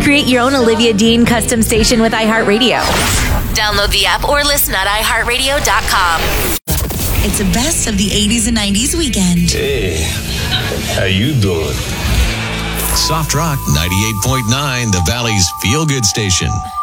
Create your own Olivia Dean custom station with iHeartRadio. Download the app or listen at iHeartRadio.com. It's the best of the 80s and 90s weekend. Hey, how you doing? Soft Rock 98.9, the Valley's feel-good station.